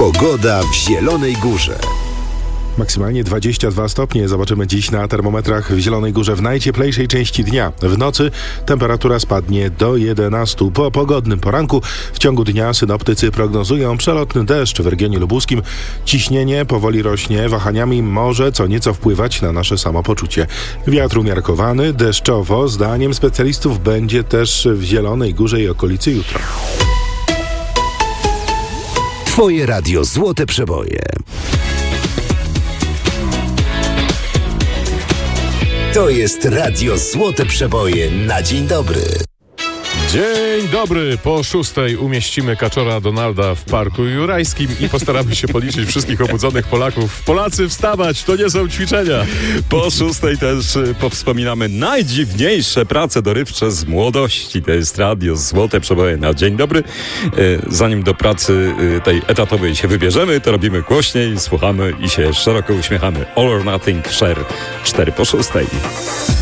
Pogoda w Zielonej Górze. Maksymalnie 22 stopnie zobaczymy dziś na termometrach w Zielonej Górze w najcieplejszej części dnia. W nocy temperatura spadnie do 11. Po pogodnym poranku w ciągu dnia synoptycy prognozują przelotny deszcz w regionie lubuskim. Ciśnienie powoli rośnie, wahaniami może co nieco wpływać na nasze samopoczucie. Wiatr umiarkowany, deszczowo, zdaniem specjalistów będzie też w Zielonej Górze i okolicy jutro. Twoje radio Złote Przeboje. To jest radio Złote Przeboje na dzień dobry. Dzień dobry. Po 6:00 umieścimy kaczora Donalda w Parku Jurajskim i postaramy się policzyć wszystkich obudzonych Polaków. Polacy, wstawać, to nie są ćwiczenia. Po 6:00 też powspominamy najdziwniejsze prace dorywcze z młodości. To jest radio Złote Przeboje na dzień dobry. Zanim do pracy tej etatowej się wybierzemy, to robimy głośniej, słuchamy i się szeroko uśmiechamy. All or Nothing Share 4 po 6:00.